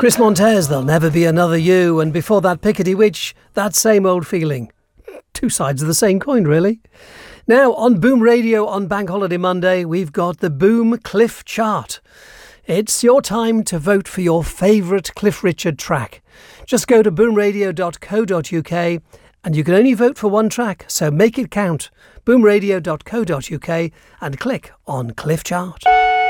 Chris Montez, There'll Never Be Another You, and before that Piccadilly Witch, That Same Old Feeling. Two sides of the same coin, really. Now, on Boom Radio on Bank Holiday Monday, we've got the Boom Cliff Chart. It's your time to vote for your favourite Cliff Richard track. Just go to boomradio.co.uk and you can only vote for one track, so make it count. boomradio.co.uk and click on Cliff Chart.